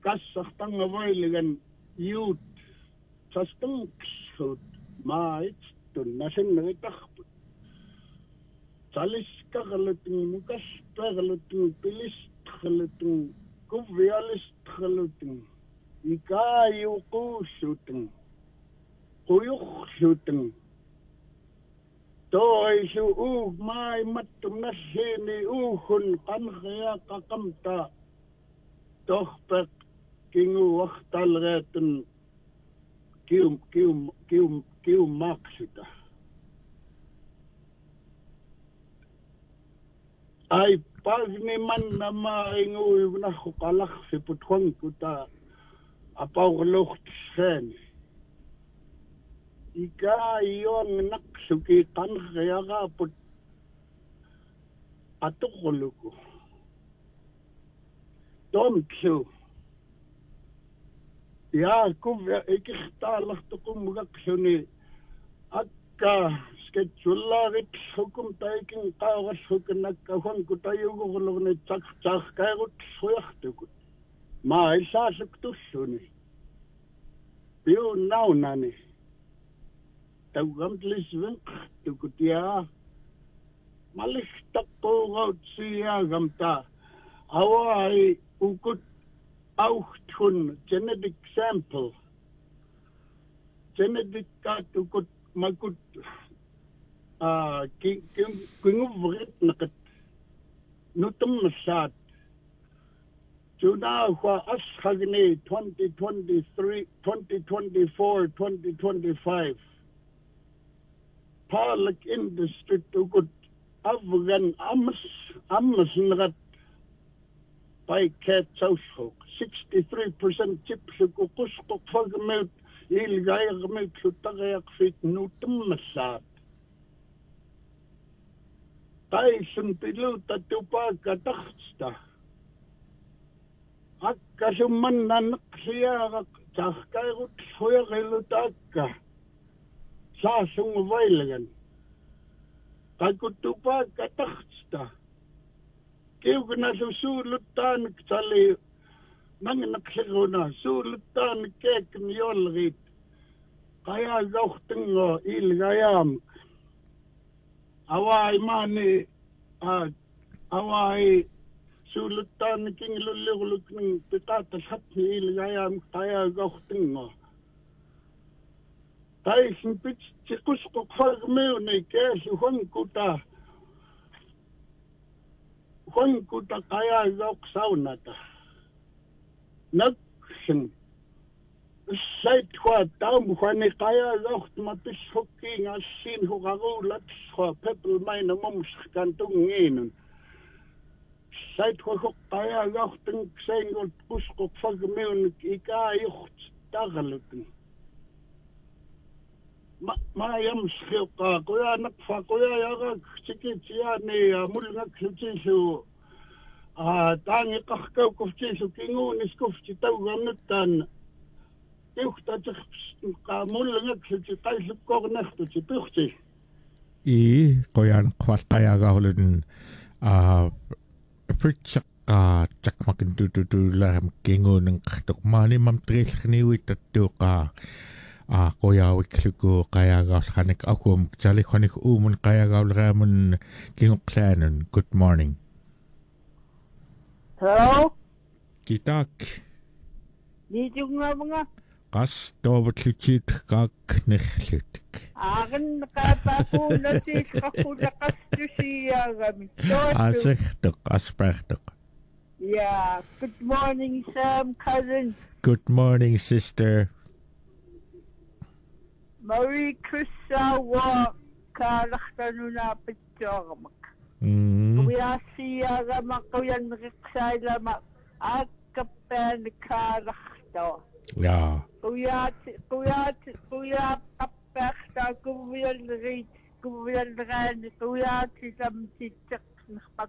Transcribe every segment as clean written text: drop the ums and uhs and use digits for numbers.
kassartanga voiligan youth sastanksut maitstun nasinnagitarput taliskagalutun mukasperlutun pilistgalutun kuvialistgalutun ikayuquussutun quyurlutun toisu maailmattum nassiini uuhun qanriaqaqamta torpeq kinguartalreatun kiummaaqsuta ai pagni manna maaringuivnarru qalarfiput huankuta apaurluqtissaani ikaayoonnaqsuki qanriaqaaput atuqluku tomksu yaa kuvya ikirtaalartuqumugaqsuni akka sketsullaarit hukum taikin qaarallhukunakka huanku tayugurlugni taqtaarkairut suyartukut maa isaasuk tussuni piu naunani taugamtlisvinqtukut yaa malihtaqqууgautсиааgamta awai ukut auchtun genetic sample genetic katukut makut kinguvrit nakat nutummasat Junahua ashagni 2023 2024 2025 Parlik industry tukut Afghan amas ngat by cat southhook 63% chips kukustok fagmelt ilgayagmelt sutagyak fit nutummasat Tyson piluta tupaga taxta akka summan nanaksiyaagak tahkairut huyagilutaka saasung vailagan kakutupaga taxta kiugna susuluttaan ksali nangnaksiguna suluttaan keekn yolrit kaya gauhtingo ilgayam awai mani awai suluttaan kinglulurlukning pitata satni ilgayam kaya gauhtingo taisin pits tikuskuk fagmeuni keesi huankuta kaya gauksaunata naksin seit hua taum huani kaya gaukt mapis hukking asin hukarulat hua pepel maina mumskantunginun seit hua huk kaya gaukting ksengut kuskuk fagmeuni ika yuht tagalutun maayam siyuka kuya nakfa kuya yagag sikitsiyani mulngak sitsisu tangi kahkaw kuftsisu kingunis kufti tawgamnutan yuhtatsak ka mulngak sitsi taisukkornehtusi pyrtsi kuya nakfaltayagahulun fritsak takmakin tututulam kingunang kaktukmani mamtrilkniwitattuka qoyaawikluku qayagaulhanik akum tsalikhonik umun qayagaulraamun kinguqlaanun good morning hello kitak nijungabanga qas toobutlutit kaaknerlutik aagan qaapaakuunatis qaqqulaqastusiyaagami asirtuq aspartuq yeah good morning Sam cousin good morning sister Merry Christmas walk kalahtanuna pitjogamak kuyasiagamak kuyanriksailamak akkapan kalahto yeah kuyapapperta kuyanraan kuyatisamtitsaqnaqpak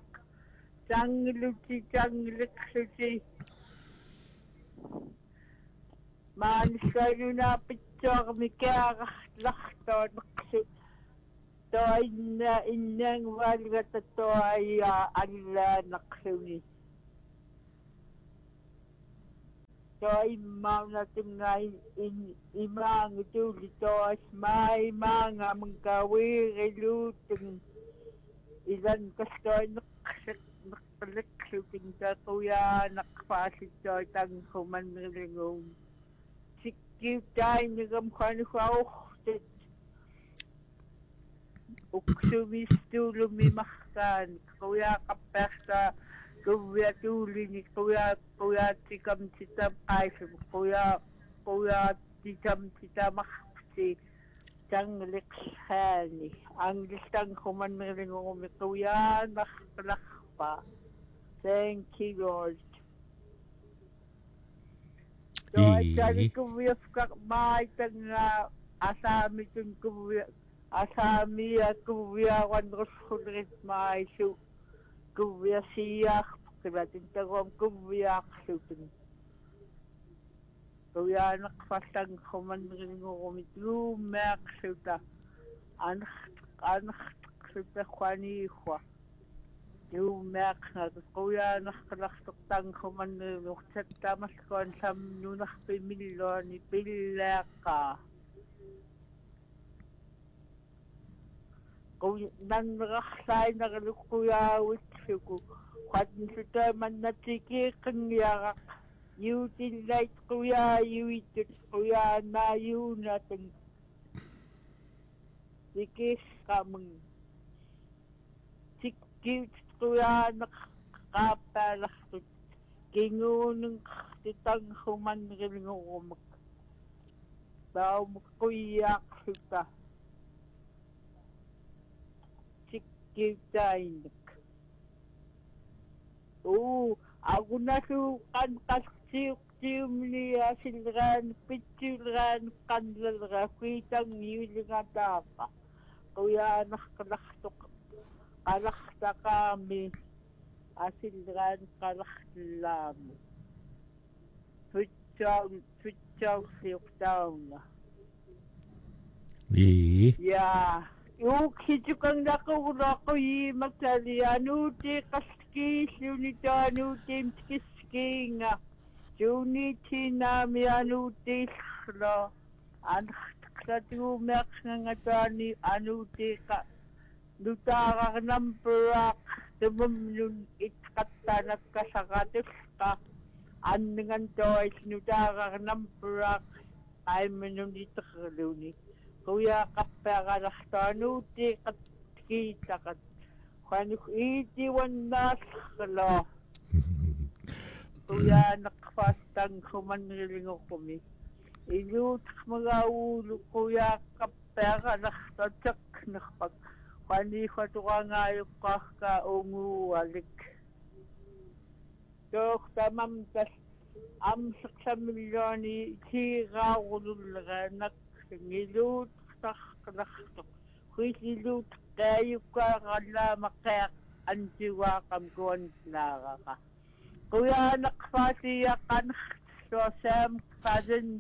tangluti maaniskanuna pitjogamikaarlartoon naqsu toinna innang valgata toaya allaanaqsuni Toi mauna tungai imang tuli toas mai manga mengkawiri luteng ilan kastoi nakliksuting tatuya nakpasit toy tang human rilingong sikkiw tay nigam kwanukauhtit uksumistulumimahkan kuya kapekta kuya tulini kuya tikam titam aisum kuya tikam titamahsi tanglikhani ang listang human rilingong kuya nakplakpa. Thank you, Lord. So I tell you, my asami tun kuya asami kuya wanros hudrit mai su kuya siya kibatin tagom kuya sutun kuya nakpasang human rilingong mitu mek suta anak suta kwani kwa you merk na kuya nakkalaktok tang human rilingong tamas kon sam nunak pimilon ni pilaka kuya nan raksay na kuya witsuku kwadin suta man natiki kanyaka utilize kuya yuitit kuya na natin sikis kamang sikit kuya nakakapalaktot kingunong titang human rilingong daw kuya suta sikitayin ako na sukan kasiyuk-siyum niya silran pitsilran kanlalra kitang nilinga dapa kuya nakalaktok kalakta kami asilran kalaktalamu Twitchaw siyuk daw na yeah Ukhitukang nakawala ko magtali anuti kaskis uniti anuti mtiski nga uniti nami anuti lo anak sa tumek nga tani anuti ka nutara namperak tumumlun itkata nagkasakatis ka anningan toy nutara namperak ay menunit kaluni kuya kapera lakhtanuti kita kat kwanuk iti wandas kalo kuya nakfastang human rilingong kumi ilut mga ulo kuya kapera lakhtatsak nakpag kwani kwatuka ngayok ka unguwalik so tamam tas amsak sa milyoni tira ululanak ngilut takhlaktok kuilut kayo ka kala makayak anjiwa kamkuan lara ka kuya nakfasiyakan so sam cousin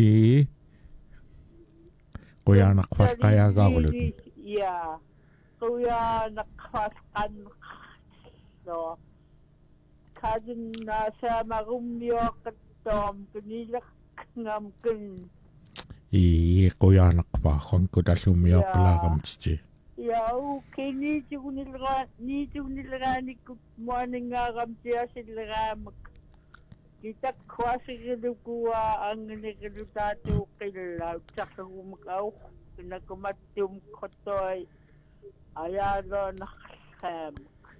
kuya nakfas kaya gawulut yeah kuya nakfaskan so cousin na sa marumyo katom kunilak ngamkin kuya nakpa ko dasumiyok lakamtsi ya okay ni tunilrani good morning akamtsi asilramak kita kwasigilu kuwa ang nigilutato kailaw tsaka kumakaw nakumatum kotoy ayalo nakasam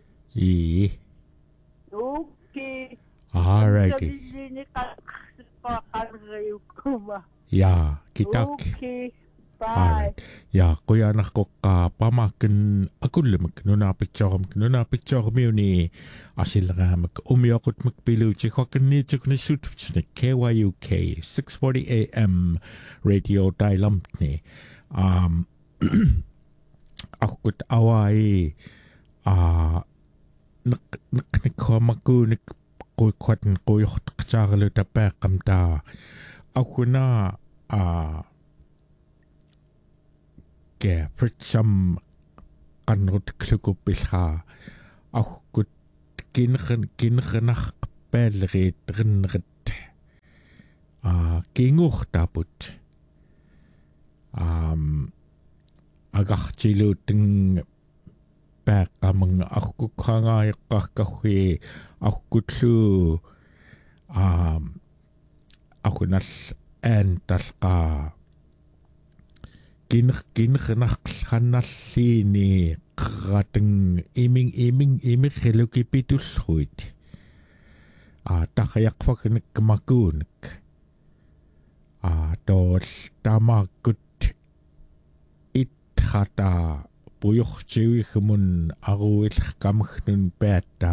okay alrighty ya kitak okay bye ya kuya nakko ka pamakin akulmak nuna picture ni asilramak umyakot magpilu chikokni chikni shutchni KYUK 640 AM radio dialumpni akut awai naknikamaku ko kwatan ko yakchagalu tapaqamta akuna ke pritsam kanrut klukupilha akut kingenach pelrit rinrit kingurtaput agartiluteng paaqamang arkukkhangaaiqqarkarri arkullu aqunall aantalqa kinernarqannarliini qerrateng imingrilukipitullruit taqayaqfaknek makuunek tool tamaakut itqata pujortiuigmun aruillerkamaggnun paatta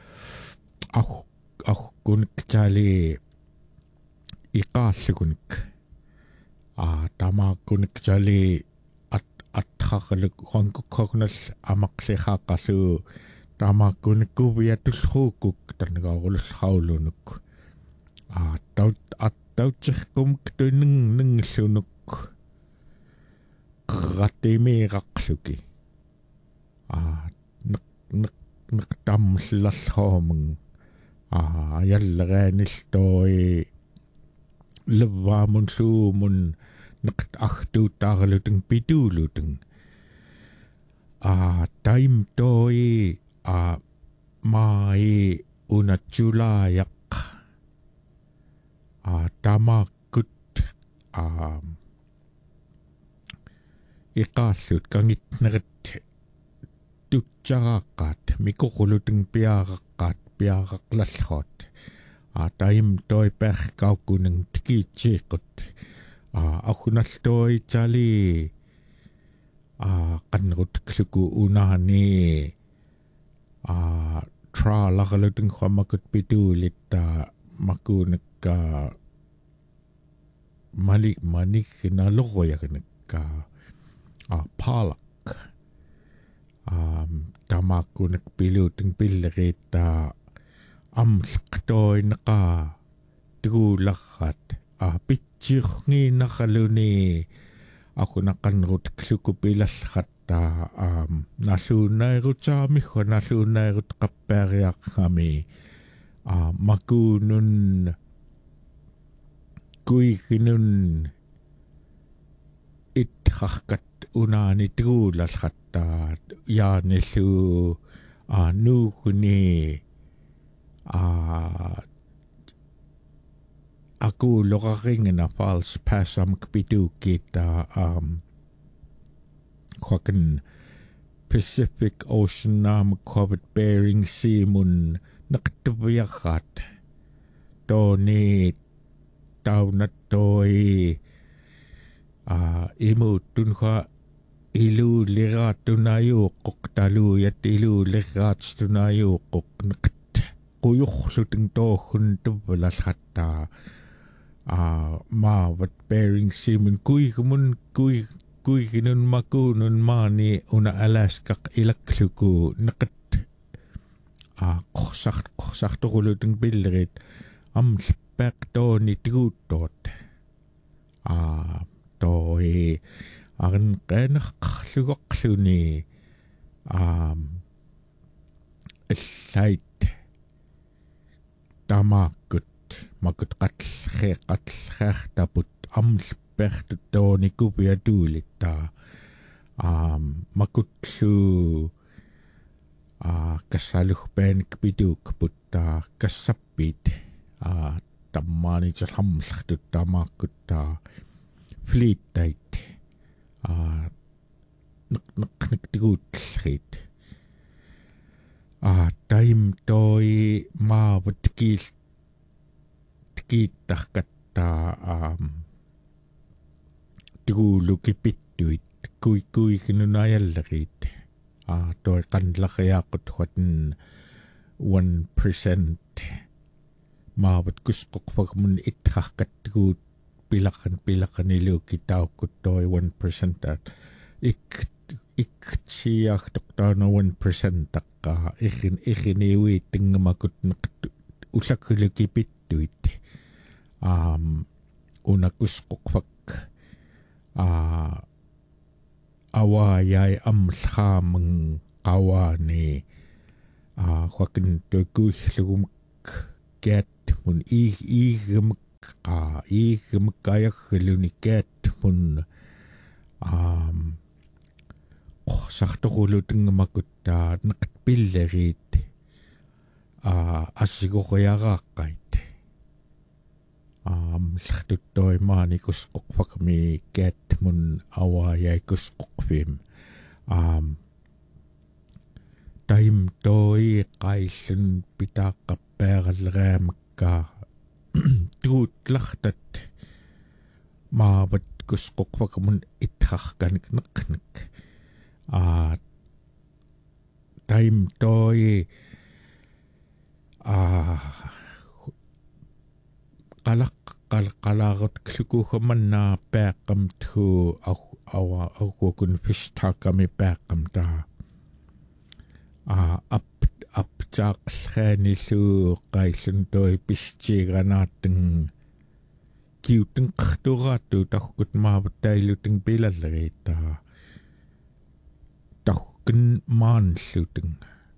arkunik taali iqaallukunik tamaakkunik taali atqarluk huankukkornal amaqliqaqqarlu tamaakkunikkuviatullruukuk tanagaarululraulunuk tautserkumik tuinninglunuk qerratimiiqaqluki neqtamllalluamung ayalleраанилтoi levaamun suumun neqt artuutaarluteng pituuluteng taim toi mai unatjulaayaq tamaakut iqaallut kangitnerit tutsaraqqaat mikoquluteng piaraqlallruat taim toi perkaukkuneng tikiitsiiqut aqunalltoi tali qannerutkluku unaani traalarluteng huamakut pituulitta makuunekka manikkinaloruyaganikka paalak tamaakkunek piluteng pilleriitta amlqtoineqa tiguularrat pitsiurniinaraluni aqunaqannerutkluku pilallratta nalluunairutaamigga nalluunairut qappaariaqqami makuunun kuiginun itqarkat unaani tiguulalratta yaanillu nuuguni aku loraringena false passamk pituukita quaken Pacific Ocean covered Bering Sea mun naqtuviarrat tooni taunatoi imuttunqa iluuliraattunayuuqqoq taluuyat iluulirraatstunaayuuqqoq neqt quyurluteng tooggun tuvvalalrattaa maavat Bering Sea mun kuiginun makuunun maani una Alaskaq ilakluku neqt qorsartoruluteng pillerit amlpaq tooni tiguuttoot toi arnqanerqarlugaqluni allait tamaakut makut qatlleqartaput amlpertut tooni kupiatuulitta makutlu kassalugpaanik pituukputta kassappiit tammaaniterhamlertut tamaakutta fliittait neqneqtiguutllerit taim toi maavat kiittarkattaa tiguulukipittuit kuiginunayalleriit toi qanlariaaqut huaten 1% maavat kusqoqvagmun itqarkattiguut pilaqaniluki taukkut toi 1% iktsiartoq taana 1% taqqaa irriniuit tingamakut ullakkulukipittuit unakusqoqvak awaayai amllhaamang qawaani huakin toikuillugumik kiat mun iigamak qa iigmekkaayaggalunikat mun sartorulutungamakut neqpilleriit assiguquyaraaqait llertuttoimaani kusqoqvakmi kat mun awaayai kusqoqvim taim toi qaillun pitaaqqappeeraleriamakka tuutlartat maavat kusqoqvakamun itqarkanik neqnek taim toi qalaqarut klukuhamannaa peaqqamthu aukuakun fishtaakami peaqqamta aptaaqlraanillu qaillun toi pistiiganaattang kiuteng qerturaattu tahkut maavatailuting pilallegiita tahken maanlluteng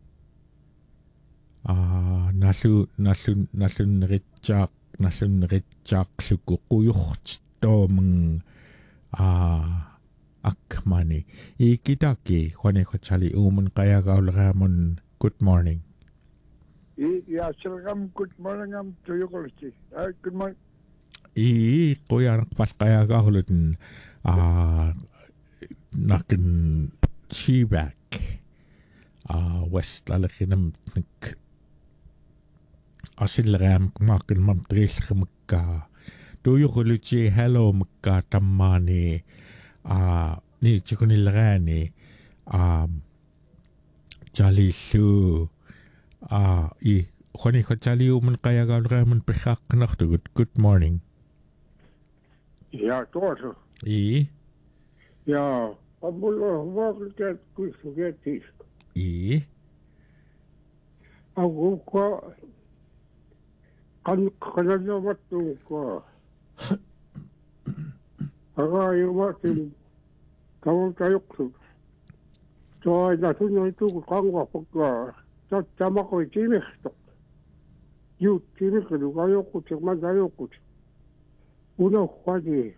nallunneritsaaqluku quyurtitoomeng akmani ikitaki Juaneqatsali uumun qayagauleriamun good morning Ja selgam good morning am tuyuqulti good morning qoyanaqpal qayagauluten naken Chivak Westlalerinam asilleram maken mamtrillmekka tuyuquluti hello mekka tammaani ni chikunilraani jalillu i Juaneqatsali uumun qayagauleriamun piqaqqanartugut good morning Ja tuossa ja amulla vaakliket kuisuketis Aukka kannajamattuukka Agayumatin tawaltajuksut Toina sunnoituku kangvapakka Tamakoi timihto Juut timihto kajokut ja mantajokut Unohvadi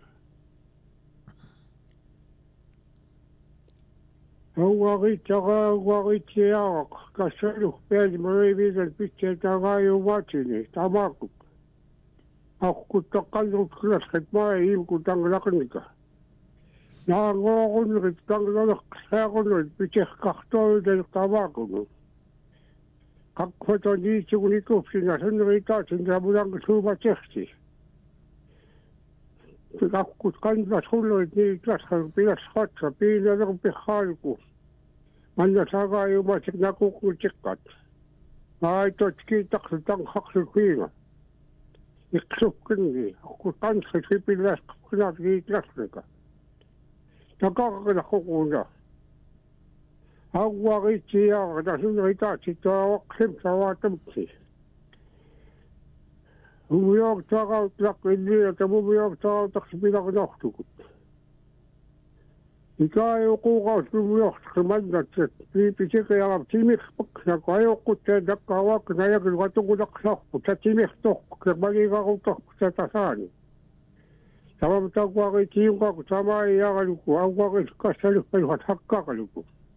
Auaritsaaq kassaluh pealmarividal pitsetagaajuvatini tamakut Akkut taqqallut klasqit maa iimku tanglaqnika Naangooqunnerit tanglalaqsaaqunnut pitsekkartoidal tamakunu Kakvaton niitsugunikupsina sunneritaatin tamulanka suumatersi Akkut kanvas hulluit niitlasqal pilasqatsa piinalerun piqqaalku Manna sagaajumatik nakuqutiqqat Aitot kiitaqsu tanqaqsu kiina Iqsukkinni akkut qansqit hipilasqapkinaat kiitlasqika Takaqaqinaququna Auaritsiaaqa sunneritaatit taawaqsimsawaatamki Umuyortaaqautlaqilliata mumuyortaaqautarsipilarnortukut Ikaajuquuqaus mumuyortaqimannatsit piipisiqiarab timirpaqnaku ajoqquttaan taqqaavaaqnajakil qatuqulaqsarpu tatimirtorpu kermaligarutorpu tatasaani Tamamtaquaritiunqaku tamaaiyaraluku auarilkassaluppalhat haqqaqaluku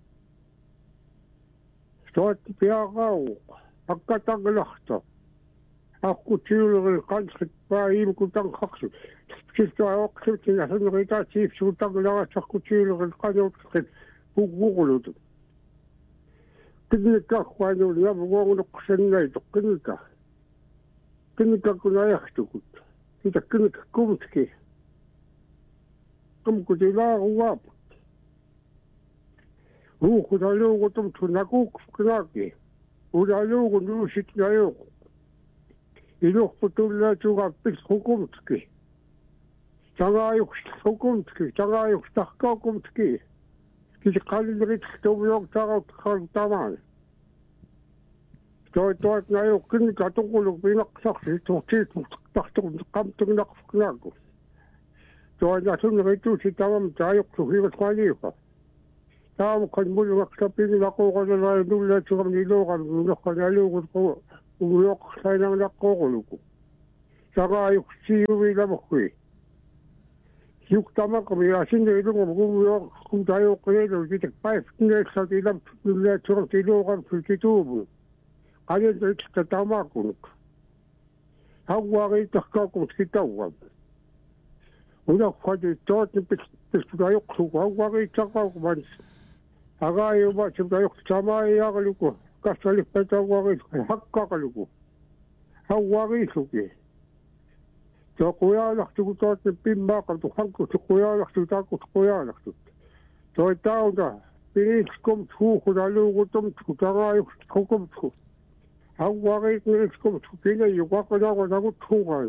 Stoat piaqauq haqqataqlarta Akkutiuleril qansqit paaimku tanqaqsu Siltuaoqsuttina sunneritaatiipsuutaqlarassarkutiuleril qanuutqit puguqulutu Kinnikkaaqquanuul navugoruneqqsannaituq kinnikkakunajartukut Kitakkinnikkumtki Kumkutilaaruaaput Uuqutaluugutumtu nakuuqfkinaaki Ulaluugu nuusitnajuuqu Ilorputullaatugappis hukumtki Tagaajukshukumtki tagaajukstarkaukumtki Kisiqalileritltumiortaarautqarutamaan Toitnajuqqinnika tuquluk pinaqsarsi tortiitmuqtartorqamtugnaqfknaaku Toinasunnerituusi tamam taajuqsuhigasqaliuqa Taamukkan mulluaqtapininaquuqanalaa nullaatugamniluuqan nuqqanaluugut umuyoqqsainarnaqqoquluku saka yuksiwi lamokwi yuktama kami asin de lu ngum kum tayo kwe lu jitek paif ne sa ti lam ne choro ti lu kan fulkitubu kaya de tatama kunuk hawa ri takka kum sitawa una kwade tot ni tayo ku hawa ri takka kum aga yo ba tayo chama ya galuko kasali petawa ri hakka galuko hawa ri suke so kuya laktu tot pimba ka to hanku to kuya laktu ta ko kuya laktu to taunda pinis kom thu khudalu gutum thutara khokom thu hawari pinis kom thupina yuwa ka da ko thu gai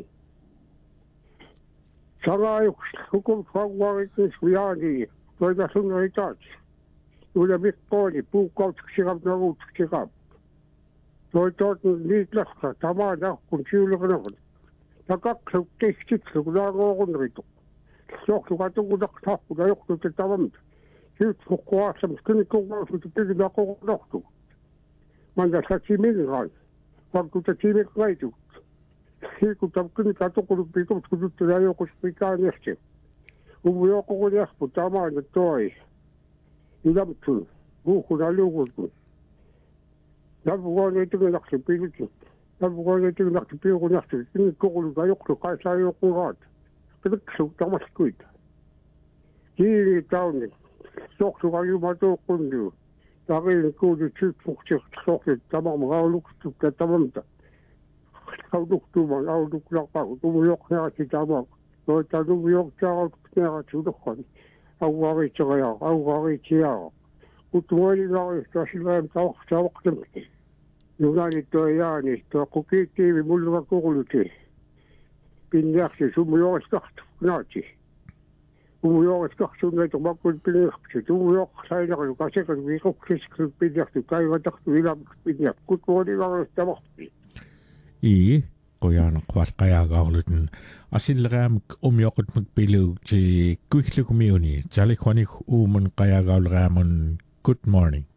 sarai khokom hawari pinis yagi to da sun rai tat ula mikoni pu ko tsikap na ru tsikap to tot ni tlakha tamada kunchiulu kana takak keksit sugudagoonrito soqtuqatugudartarpu layortutatavamta hiut fuqquarsam skinikkuusutupiginaqoqortu manda satimilgai wartutatimilgaitu hikutamkinikatuquluppikum skututulayoquspikaaniarti uvuyoqoquniarpu tamaana toi ilamtun guuqunalugulku navugoonituginarsi pilutu nabugoy ito naktipiyo ko nasti ini ko ko gayok ko kaya sayo ko rat kada so tamas kuit ki taun sok so kayo mato kundu taki ko di chuk sok tamang mga uluk to tamam ta kauduk tu mang auduk lak pa tu yok na si tamang to tadu yok cha na chudok ko awari chaya awari chia utwali na sa silvan tawak tamti Yunani to yani to kukiti mulwa kukuluti. Pinyaksi sumuyo skakt nachi. Umuyo skakt sunay to makul pinyaksi. Umuyo say na kayo kasi kasi kukis pinyaksi kayo matak wilam pinyak. Kutwani lang tamakti. Qoyaan qwal qayagaaqluten asileraamik umyoqut magpilu ti kuikhlukumiuni talikhwanik uumun qayagaaqleramun good morning.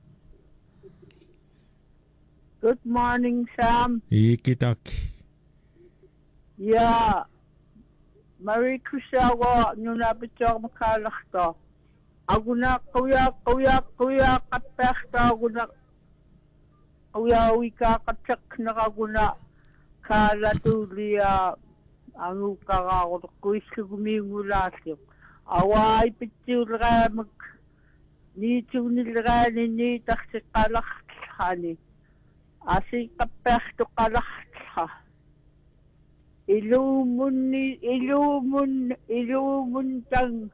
Good morning, Sam. Ikitak. Yeah. Merry Christmas nuna bichog makalakta. Aguna kuya kapekta aguna kuya wika katsak nakaguna kalatulia angu kagago kuisku gumingulasyo. Awai pichulga mag ni chunilga ni taksikalakthani. Asi kapekto kalakha. Ilumun tang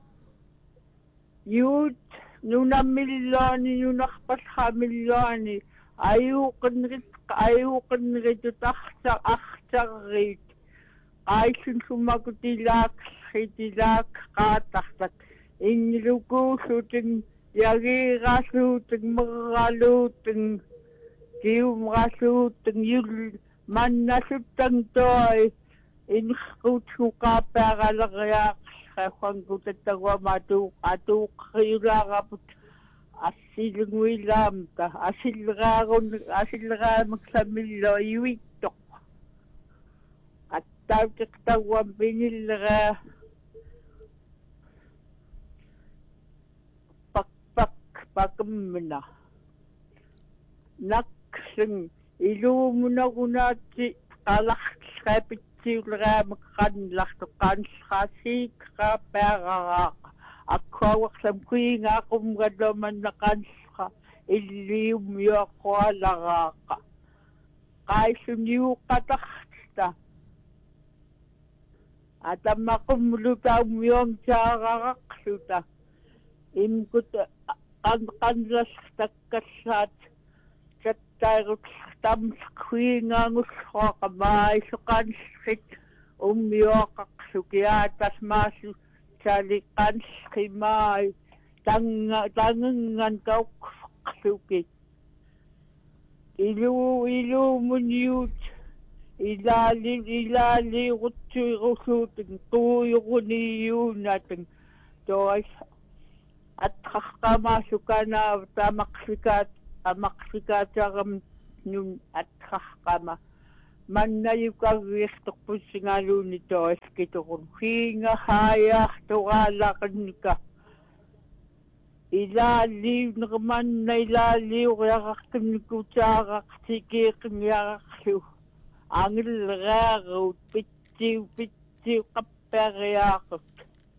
yut nuna millani nunakpasha millani ayukan rit taksa akhtarit aysun sumagutilak hitilak kataktak inlukusutin yagirasutin magalutin kiumrasutin yul mannasutang toy inskutsukaperalagyak kwanggutatawa atuk khilagaput asilngwilam ta asilga magsamillo iwittok at tawtaktawan pinilga pakmna naksing ilumunagunati qalaqsqapitsiulga makqanlartoqqan khasik qaperaqa akkawaqsam kuinga qumgadloman naqanqa illium yoqwalaraqa qaisuniuqataqta atamaqumlutaum yomchaaraqsuta imkut qanqanlastakkassat tairut tamsquingaangusqaqamai suqansit umyoqaqsukiatas maasu chaliqanskimai tangan kauqsuki ilumuniyut ilali rutsuirusutin tuuyuguniyuunatin tois atqaqqamasukana tamaqsikat amaqsikataram nun atqaqqama маннаюкагиэрторпуссингаалууни тоаскиторун хиингахааяартораалаақанника илаалиунерманна илаалиуриарартунникутаарартикеэқниарарлу ангиллераарут питтиу қаппариаақут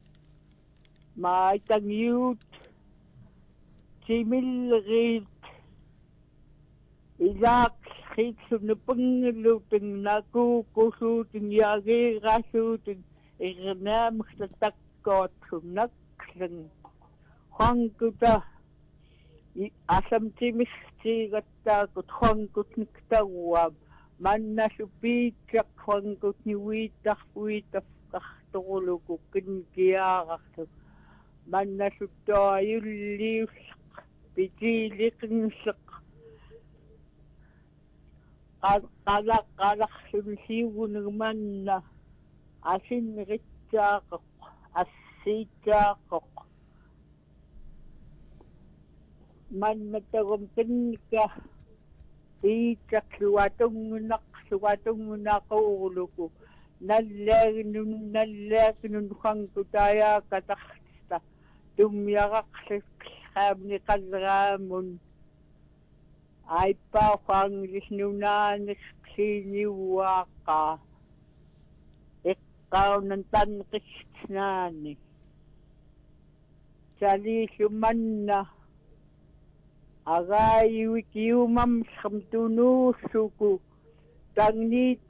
маитангиут тимиллерит илаак хитсуна пангиллуутин накууккулуутин яагеералуутин ирнаамхтаттаккоотсум накклан хангута асамтимистигаттаакут хангутниктаруам маннасупиитсақ хангутниуииттарпуиттафқарторулуку кинкиаарарту маннасуттоаюллиуллеқ питиилиқинсеқ qalaqalaqsumsiugunерманна асиннеритсаақоқ ассиитсаақоқ маннатагум кинника иитсақлуатунгунаққуурулуку наллаагинун хангутаяакатарта туммиарақликкаамни қаллераамун айппаахуангилиснунааниксиниуаақа эққаунан таннеқисснаани салисуманна агааюикиумамсхам тунууссуку тагниит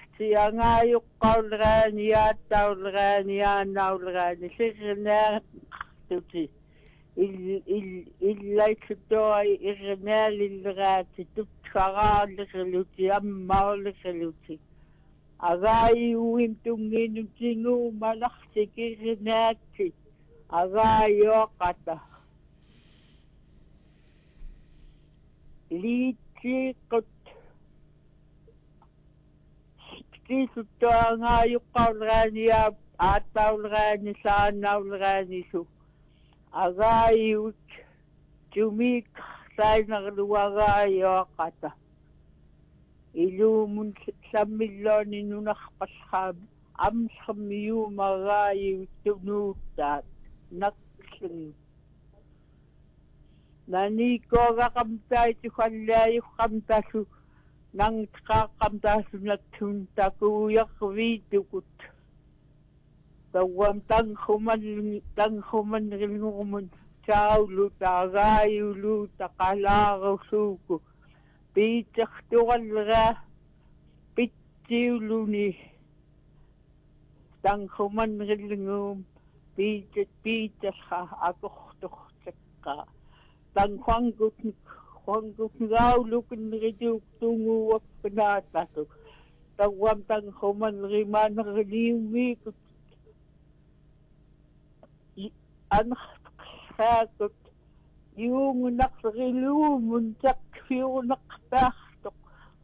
тиангааюққаулераниааттаулераниаанаулерани сирнаартути иллайсуттой ирнаалиллераати тутхарааллерилути аммаулерилути агааюим тунгинутингуу маларсикирнаатти агаайоқата литсиқут кисуттоангааюққаулераниа ааттаулераани саанаулераанису агааюк тумик сайнерлуагаайоқата илуумун саммиллоони нунарпаллаам амсхаммиумагааюк тунууттаат накслун наникоогақамтаитухаллааюққамтассу нангтеқааққамтаассунаттун такууярвиитукут тауам тангхуманнерилгурмун таулу таагааюлу тақалаарусууку питертураллера питтиулуни тангхуманнерилгуум питталха акортортакка тангхуангутнгаулукиннеритуук тунгууаппанаатасу тауам тангхуманнеримаанерилиуммиикут анхаакут юунгунарсерилуумун такфиурнеқпаартоқ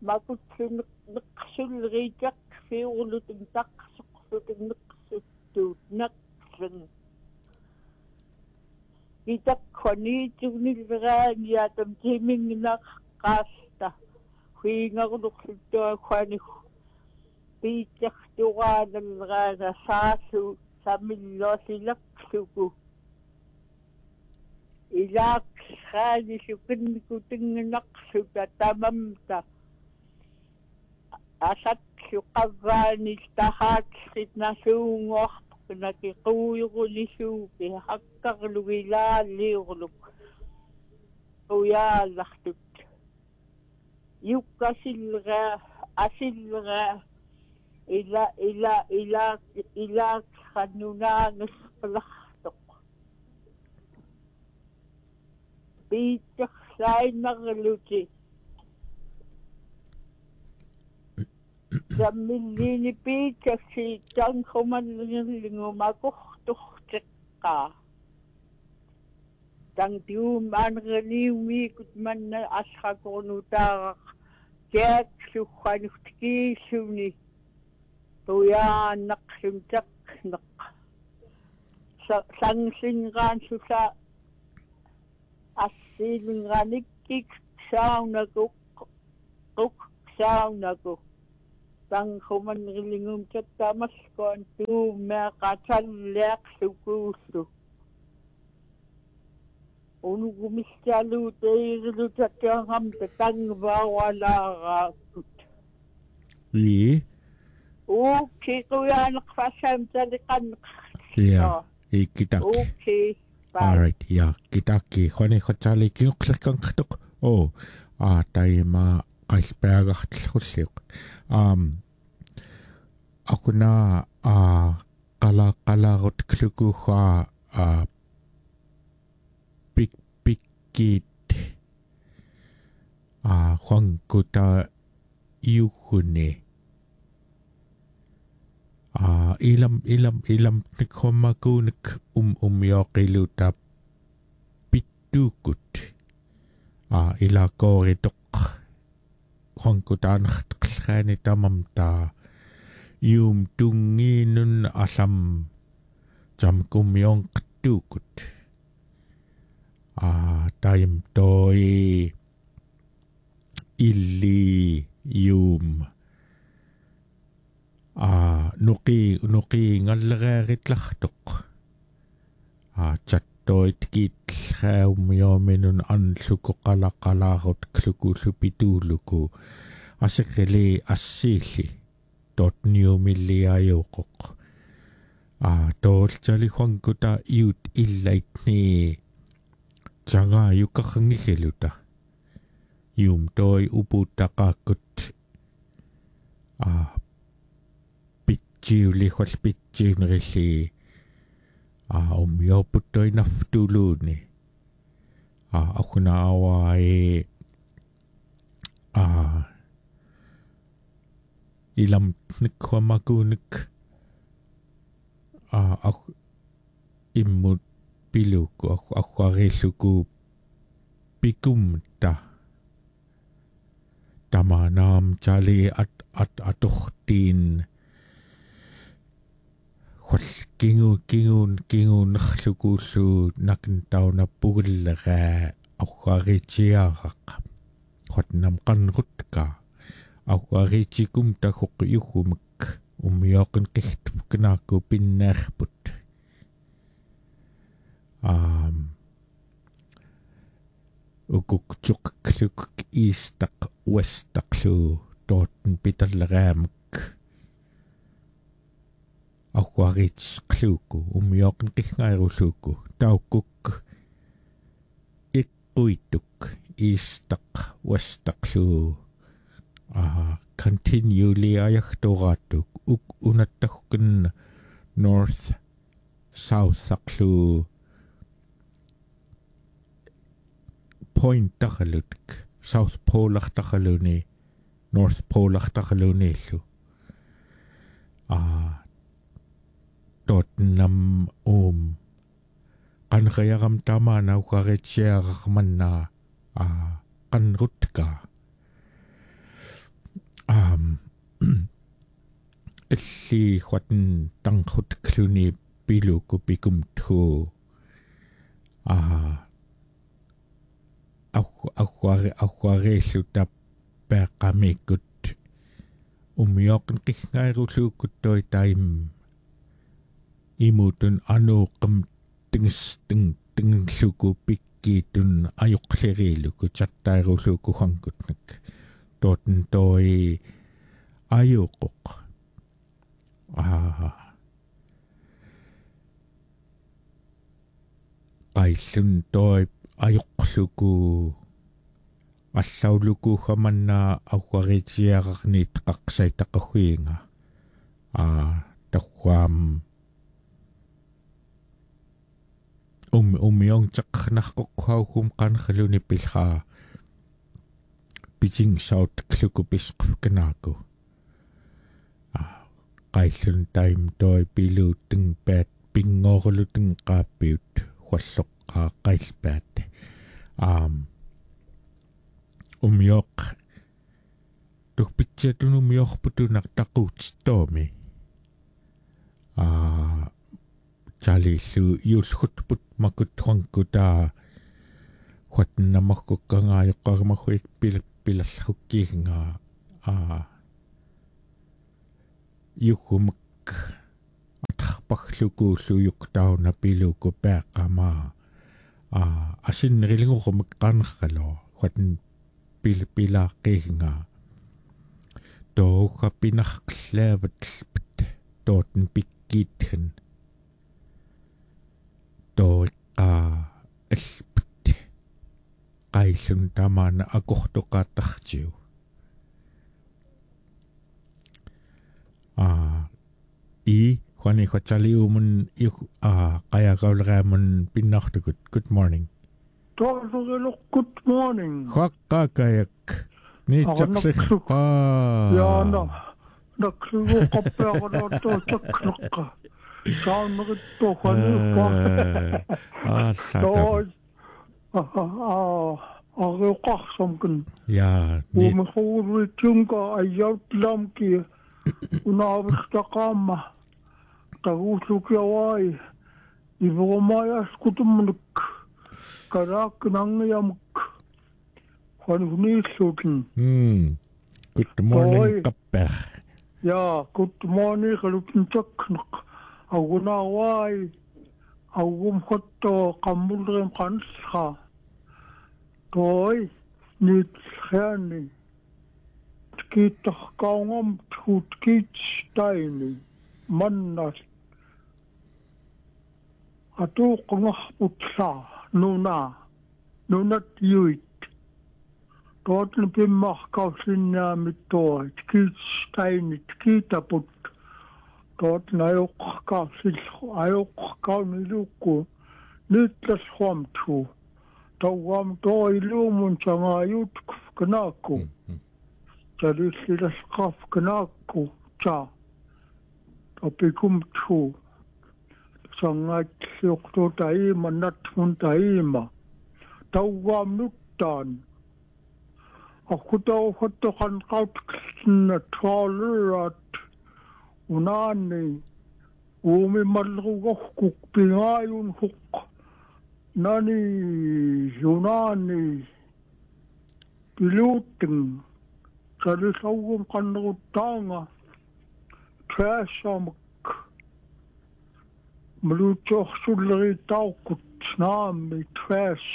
макутсунеқсуллеритакфиурлутун тақсоқсутун неқсуттуут нақсан итакхонитигнилераниатам тимингинаққаалта хуингарлуқлуттуакхуаник питтертурааллераана саасу самиллоосилақсуку илаак хаалисукиннику тингинақсута тамамта асатсу қавваани тахааксит насуунгоорпу накиқуйурулисууки хаккарлугилааллиурлук уяаллартут юккасиллера асиллера ила ханнунаанерпалартоқ питтерлайнерлути заммиллини питтерси тангхуманнерлингумакортортеққаа тангтиум анрелиумикут манна алхакорнутаарaq кяаксуххануттикииссуни туяаннақсум такнеқ сангсингаансуса ассилинграниккик саунагук саунаку tang khuman rilingum chattamas kon tu me qatal lek sukusu unu gumischalu teiru chakkam tang bawala okay kuya nakfasam talikan Kita. Okay. Alright, kita ki khone khotali ki khlekan khtok. Tai ma kaisperga khullik. Akuna kala rot kluku kha pikit khwangkuta yukune. Ilam nikhomakunik yoqiluta pitukut ila koritok khonkutan khani tamamta yum tunginun asam jamkum yong tukut taim toy illi yum nuki ngallerit lachtok chattoy tikit khawmyominun ansuko qalaqalahot klukulupituluku asekeli assili dot niumilli ayuqoq tolchali khonkuta yut illaitni changa yukakhangigeluta yum toy uputaqakut Jiuli khol pitjinrilli umyoputoi naftuluni akuna awai ilam nikhomakunik immut piluku akwarilluku pikumta tamanam chali atuhtin kingun nakhlukullu nakintauna pugillaga awqarichiaraq khotnam qanrutka awqarichikum takhuqyuhumak umyoqin qihtuknaku pinnerput ukukchukkluk istaq westaqlu tootn pitallagaamak Aquarits kluku umyoqin qihngairusuku taukuk ikuituk istaq wastaqlu continually ayahtoratuk unattahkun north south aqlu point taqalutik south pole taqaluni north pole taqaluni illu Tottenham qanqayaqam tamana uqaritsiaraqmanna qanrutka illi khwatn tangkhutkluni piluku pikumthu aquarilluta peqqamikut umyoqin qihngairusuukut toi taim imutun anuqam tingluku pikkitun ayuqleriluku chattairuluku hankutnak toten toi ayuquq qaillun toi ayuqluku allauluku hamanna awqaritiararni taqaqsaitaqaggiinga taqquam umyong chaqnaqoqhaukum qanqaluni pilha pitching shout kluku pisqkanaku qaillun time toy pilu ting pat pingorlu ting qapiut hualloqqa qailpat umyoq tukpitchatun umyorputunak taquutstomi Chalillu yulhutput makut hongkuta huatnamakukanga yuqarmahuik pilallhukkiinga yukumak atqarparlukuullujuk tauna piluku peaqama asinnerilingurumik qanerqalo khatin pilaaqqiinga tooqa pinarqillaavat tooten pikkiitхэн tooqa alpit qaillun tamaana akortoqaattartiu i Juani Khotaliumun qayaqauleqaamun pinnartukut good morning good morning qaqqaakayak niitsaksirpa yaana naksugu qappeaqalaatto takkneqqa saanneritto khaniippa areqarsamkin ja umhuurritunga ayyautlamki unaavistaqaamma taguusukiawai ivumayas kutumnik karaaknangiamik khanuniillutin good morning qapper ja good morning qalutin takneq agunaawai agum khotto qammulrem qansha toy nit khani kiittarkaungam tuutkiitstaini mannas atuuqqungarputla nunat yuit tootne pimmarkauslinnaamit toit kiitstaini kiitaput tootne ajoqqarkauniluukku niitlashuamtu tauam toiluumun sangaayut knaakku Tadisilasqaf knaakku ta topikumtu sangat siuqtutaima natmuntaima tauam nuttaan akkutau hottoqan qautqinna taalurat unaani uumi malrugohkuk pingaayun huq nani unaani piluutin Tadisawum qanruttaanga trashamak mluutorsulleritauqut naammi trash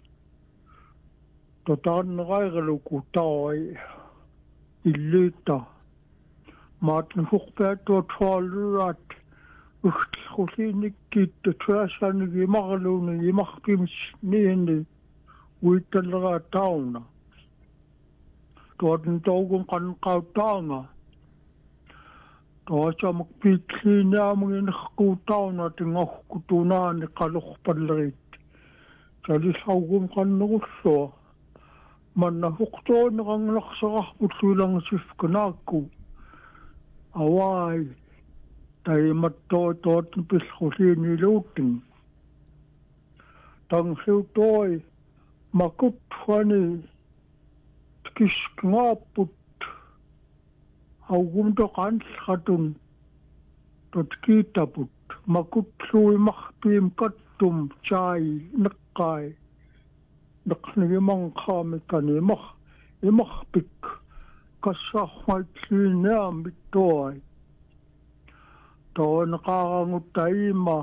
totaanneraireluku taai illita maatin huqpaattua traalurat uxtqulinikkiit trashanigi imarluuni imarkimis niini uittalleraa tauna tuotin tougun qanqautaanga tuasamak piitliinaamungin quutauna tingohkutunaani qalorpallerit salisaugun qannerussua manna huqtooniqanglarserarpulluilangisifkanaakku awai taimattoi tuotin pilquliiniluutin tangsiutoi makutfani kiskngaput augumto qansqatun totkiitaput makutluimarpiim kattum chai neqqai neqnigimanqaamikani imarpik kassarmaitliinaamit toai toonqaarangutaima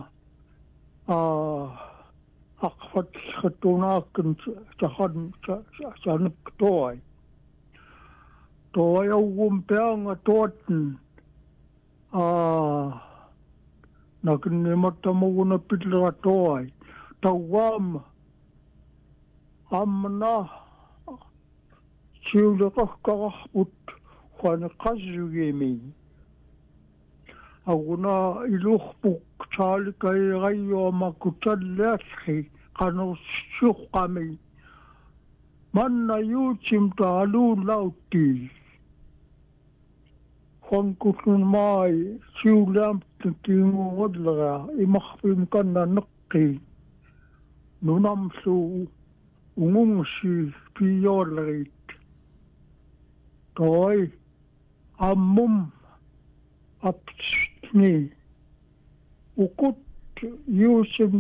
aqfatllatunaakkin sanik toai toajauggum peanga tuotten nakinnimattamuguna pillera toai tauaama amna siuleqarqararput huaneqassugimi aguna ilurpuk taalikairayuamakutallealli qanersuqqami manna yuutsim taaluulautti Honkusun mai siulamtu tinguudlera imarpim kanna neqqi nunamsu ungungsi piyollerit toi ammum apstni ukut yuusim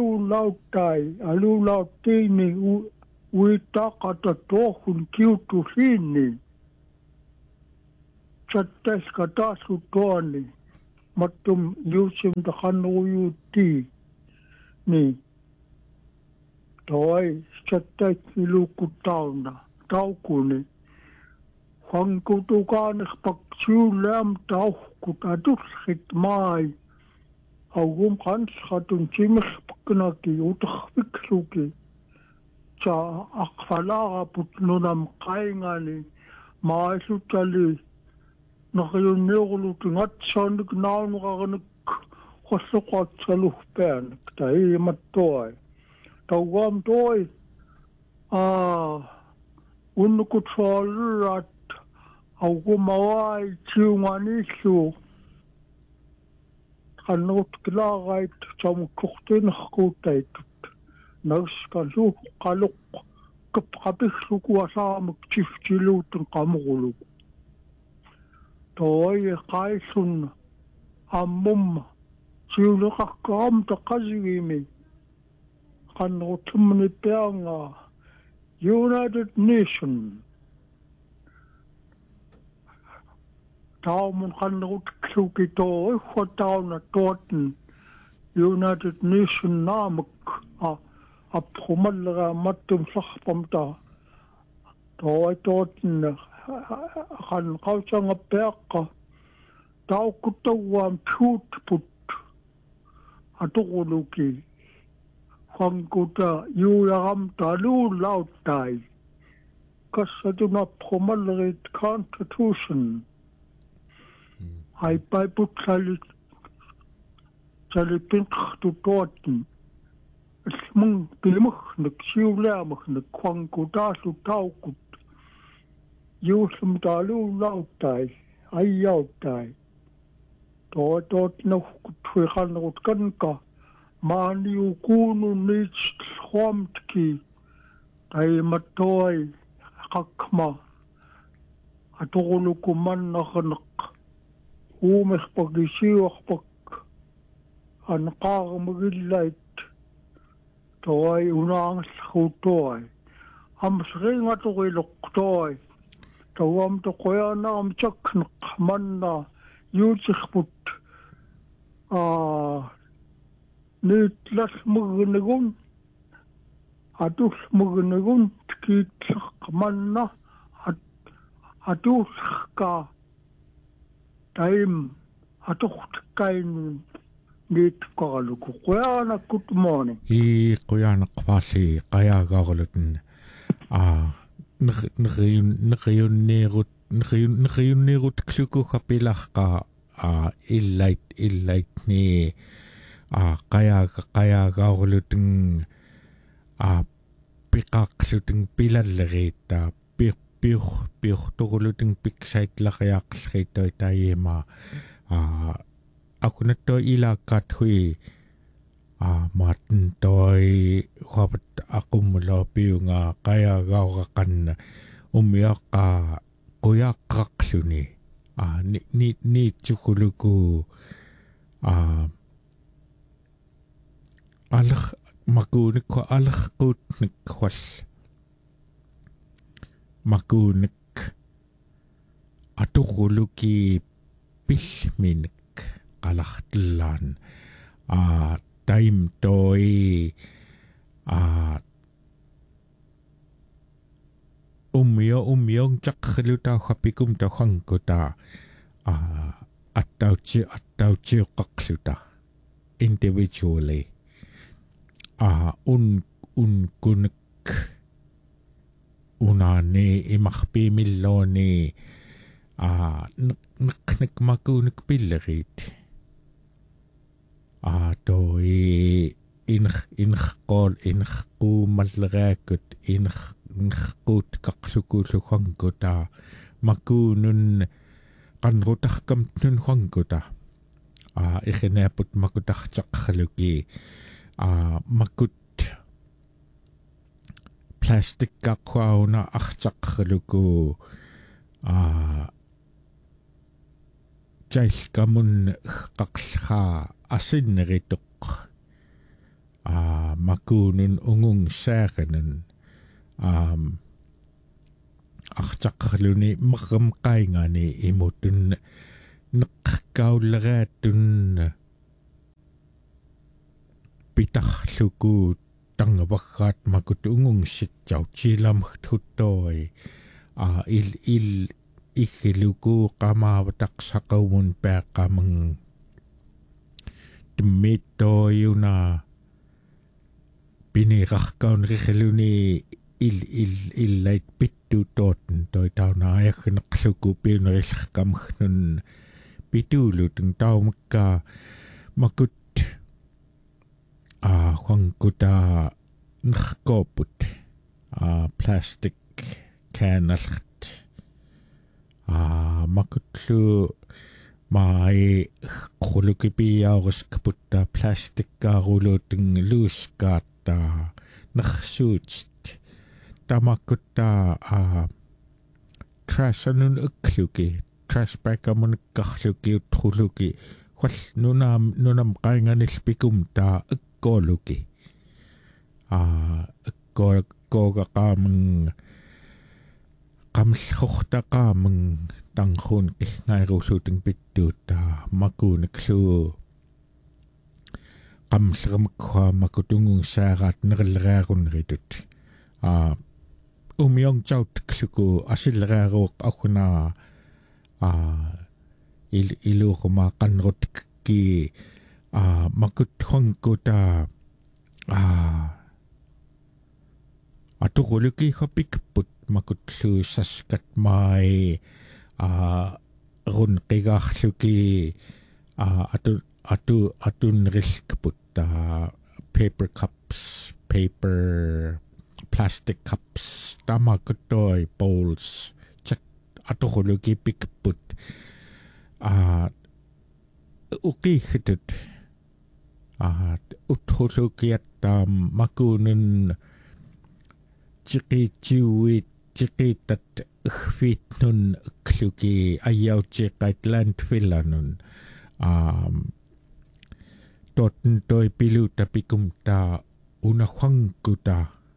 aluulauttiini uitaqata tohun kiutu sinni chattas katasu toani matum yusim da khanuyuti ni toi chattai iluku tauna taukuni hankutukaan paksuulam taukutatus hitmai augum kans khatun chimik paknaki utakfiksuki cha akfalaga putnunam kaingani maisutali nakayunniqulu tingatsanik naunqaqanik qossuqatsaluhpaanik taimattuai tauam toi unnukutsoolurat augumawai tiunganillu qannut kilaaqait tamukkortinarkuutaitut naskalu qaluq kapqapissuku asaamuk tiftiluutun qamuquluk toi qaisun ammumma siuleqarkaam taqasigimi qannrutumni peanga United Nation taumun qannrutluki toi tauna toten United Nation namak aprumallega mattum sarpamta toi toten qan qausanga peaqqa taukutawam tuutput atuquluki hankuta yuuyaram talu lautai kassatuna promallerit constitution hai paiput sali pinqtu toten smung pilmukhnik siuleamukhnik hankuta taukut yuusum talu lautai ayyautai tootna kutwiqanrut kanka maani ukunu nits khomtki taimatoi qakma atuguluku mannaqnaq uumespagisiuarpak anqaarmagillait toi unaangalluutoi amsringaturiluq toi tawam toqoyanaam chakneq manna yuutsirput nitlasmugnegun atusmugnegun tkitlerqmanna atusqa taim atortkainun nitqaluku qoyana good morning qoyana qvaasi qayaagaarlutun nqiyunniirut klukuqa pilarqa illait ni qayaagaarlutun piqaaqlutun pilalleriitta piurtorlutun piksaitlaqayaaqleriittoi taima akunatto ilaakkaat hui maatun toi huapat aqummulorpiunga qayaagauraqanna ummiaqqa quyaqqaqluni ni tsukuluku alq makuunik alqquutnik wal makuunik atuquluki pillminik qalartillaan taim toi ummiong chaqluta hapikum ta hankuta attauchiuqqaqluta individually kunik unani imarpiimillooni neqnek makuunik pillerit toi inqquumallereakut inqquut kaqlukuulluqankuta makuunun qanrutarkamtnun hankuta ikhinaaput makutartaqluki makut plastic kakwauna artaqluku jailkamun qaqlha asinnerituq makuunun ungung saaqanun артаққарлуни маррам qaingaani imutun neqqaulleraatun pitarluku tangavaggaat makut ungungssitsautiilamagtuttori il ikkiluku qamaavataqsaqaumun peaqqamang timmittoyuna piniqarkauneriqaluni illait pittu tooten toi taunaajakkeneqluku piunerillerkamaggnun pituulutun taumikka makut huankuta nerkooput plastic canalert makutlu mai qulukipiauriskaputta plastikkaaruuluutun luuskaatta nersuut tamakutta trash anun ukluki trash bag amunikkarluki utruluki qall nunam qainganilpikum ta ukkooluki ukkoogaqaamang qamllortaqaamang tanghuun qingairuulluutun pittuutta makuuniklu qamlleramikkhua makutungun saaraat nerillerearunneritut umiongtautkluku asillerearuuq aguna iluurumaa qannerutikki makut huankuta aturuluki hapikput makutlu saskat mai runqigaarluki atunrilkput paper cups plastic cups tamakutoi bowls chat aturuluki pikput uqihitut uthulukiatta makunun tiqitat khvitnun khluki ayautiqait landfillanun totten toi piluta pikumta unahuankuta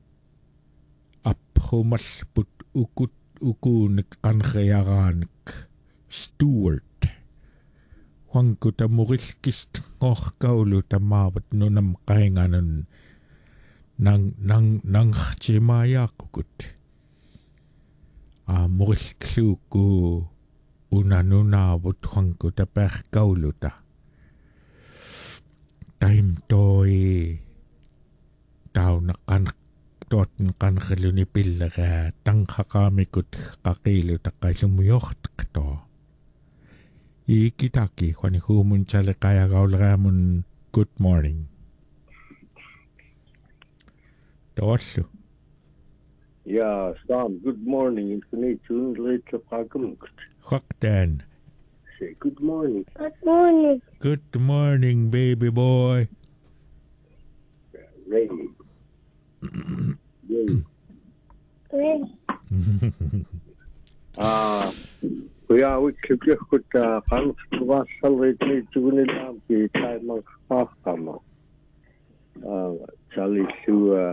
aphomalput ukunik qanrearaanik Stewart huankuta murilkist ngorkaulu tamaavat nunam qainganun nang chimaayaqukut murilkluku unanunaavut huankuta perkauluta taim toi tauna totten qanreluni pillera tangqaqaamikut qaqiiluta qailumuyortaqto ikitaki khwani humun chale qayagauleramun good morning Dorsu Ja, Sam, good morning. Ik ben niet zo'n leedje pakkemukt. Hokdan Say good morning. Good morning. Good morning baby boy Ray. Ray. Ray. Ja, ik heb je goed gaan wassalreed niet zo'n naam die tijd mag afkomen. Charlie Sue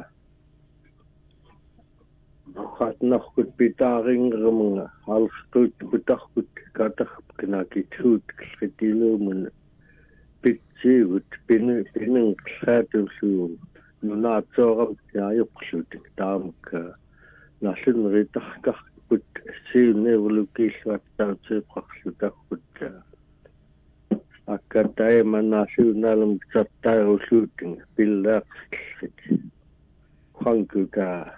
gaat nog goed betaring remmen. Half goed bedag goed katig knakkie goed gedilo men pitje goed binnen gaat of zo. Nu na zorg ja je goed daarom nasin redag kach goed zien nevelukis wat dat ze praktisch goed. Akatay manasyonal tayo shooting pillar Hankuka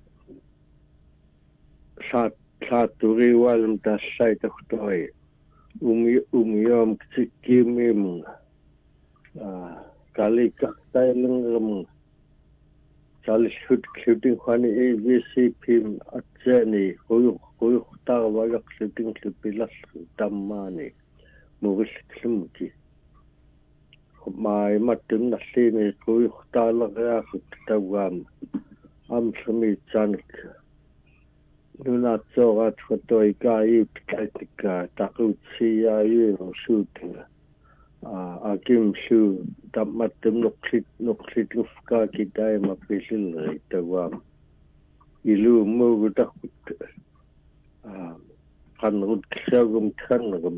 Saturi walm tasay taktoy umiyom kikimim kalika tayo lang Charlie shooting khani ABC pim atsani koyo tawagak shooting pilas tamani Murilklumki. My matin nasini kuihtalareakut tawam. Amsami chanik. Nuna tsorat fatoi kaip kaitika takutsia yun shooting. Akim shu tamatim nuklit ufka kitay mapisil tawam. Ilu mugutakut. qanrut ksagum tkanngum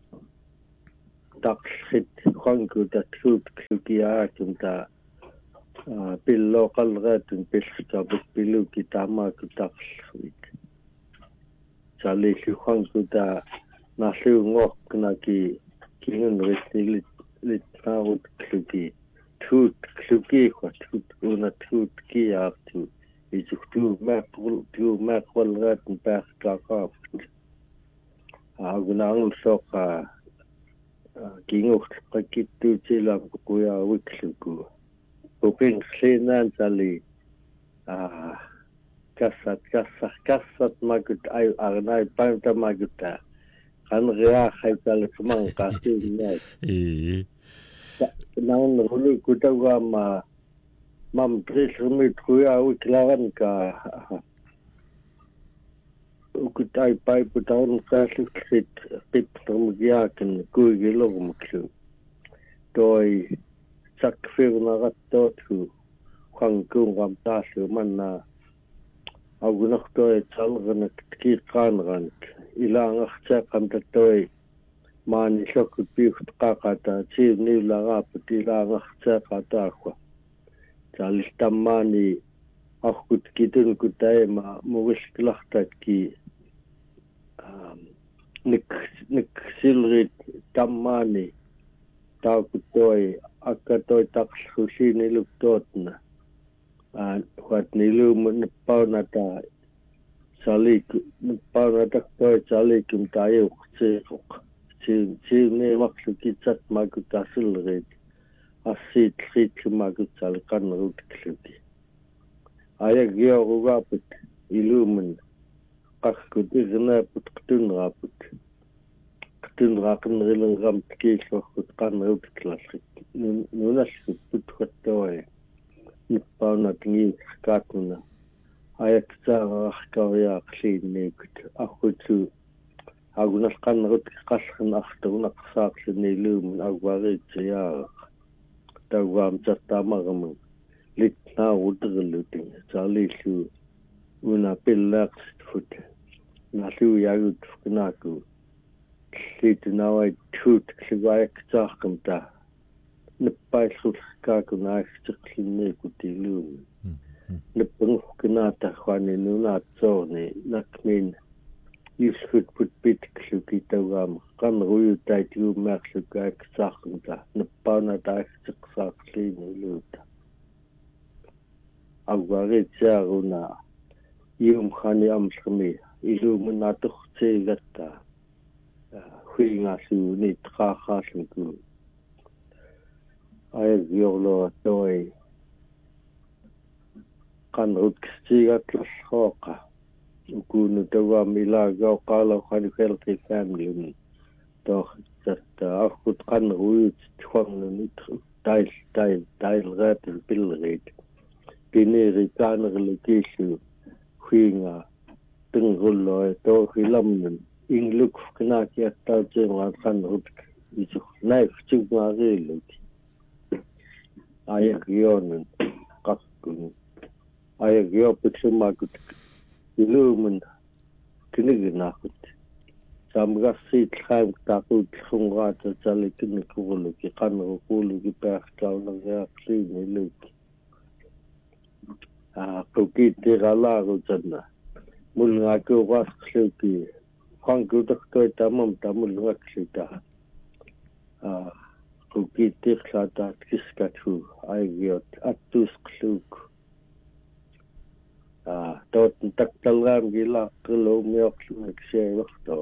taqsit qanku tatlut klukiaatum ta pillo qalratun pilqtabut piluki tamaku taqlwit sali qanku ta nalluungorknaki kingun lit naarut kluki tut kluki tut una tut kiartu isuktu maqwalratun paaqtaqaaput agunangul soqa kinguq qakittuutilam kuyaawikluku upin xlinan sali kassat magut ay arnay panta maguta qanria khaytal kumang qasinay nang hulu kutawa mam trismit kuyaawiklan ka ukutay pai putaun kaslit pitmugiaken kuigilormuklu toi sakfirnarattotu qangkungam taasu manna agunaqtoi talganak kiqaanrank ilaangartaaqamtatoi maani sokut piuht qaqata tiinniularaaput ilaangartaaqataaqwa talistammaani arkut kitun kutaima mugilklartatki nik silrit tammaani taakutoi akkatoi taqlhusiiniluktootna huat nilumun paunata salik paunataktoi salikum taayuqtsiiquq siine maqlukitsat makutasilrit assiitlriitlumakutsal qannerutkluki ayagiorugaaput ilumun qakkutigernaaput qtunraaqinnerilengam kiillorkut qannerutklallik nunalluk putqattoi nippaunatngi kaatuna ayaktaararkariaaqliinniikut arrutu agunal qannerut qallerna artorunaqsaaqluni ilumun aguariitsiyaaq tawaam tattaamaramun litnaaruterlutin saalillu una pillaaqsitfut nallu yagut fknaaku litunawai tut kliwaayaktaarqamta nippaillulkaakunaaxtiqlinniikutiluun nippungufknaata khwani nunaatsoorni nakmin yusfutput pitkluki tawaam qanruyutaitiumearlukaaksaarqamta nippaunataaxtiqsaaqliiniluuta aguaritsiaruna iumkhani amlrmi ilumunaatortsiigatta huingaasuuni tqaaqaallunku ayagiorlo toi qanrutkstiigatlallrooqa ukunu tawaam ilaagaoqaalo qanifelqi family toortatta arkut qanruyut tjuarnunit tailraatin pilriit pineri kaanerlukiillu huinga pingrulloe toohilamnun ingluk knaakiattaateemaa qanrutk isu naifchugmaariilluk ayagionun qakkun ayagiopitsumakut ilumun kinignaaqut samgassiitlaam taqut khungaata talikinnikurluki qanruquluki paartaunergaaqliiniluk qukittiralaarutanna mulngaakuuqaasqluki qankutortoi tamulngakluta qukittirlaataat kiskathu aigiot attuusqluuk tootn taktalraam gilaaqqiluumiorlunaksiaivarto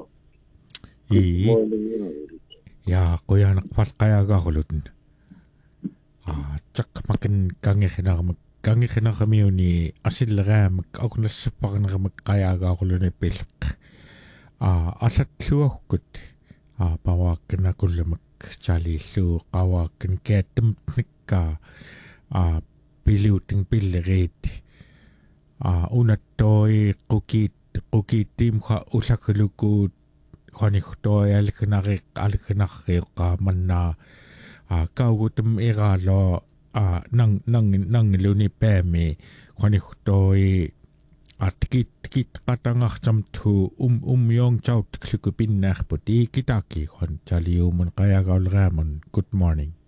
ja qoyanaqpalqayaagaarulutun taqmakin kangixinaramiuni asilleriamak akunassapparineramak qayaagaaruluni pilq аллатлуагкут павааккинакулламак салииллуу qavaakkin киаттамникка пилиутин пиллериит унаттoi qukittiimqa уллакулукуут хонихтoi аликнарриэққаа каугутам ираалоо нангилуни паами хонихтoi tikit qatangartam thu yong chaut klukupinnerput ikitaki kon chaliumun qayagaulraamun. Good morning.